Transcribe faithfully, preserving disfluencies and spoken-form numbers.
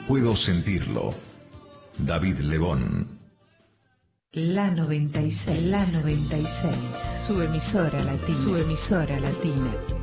Puedo sentirlo. David Lebón. La noventa y seis, la noventa y seis, su emisora latina, su emisora latina.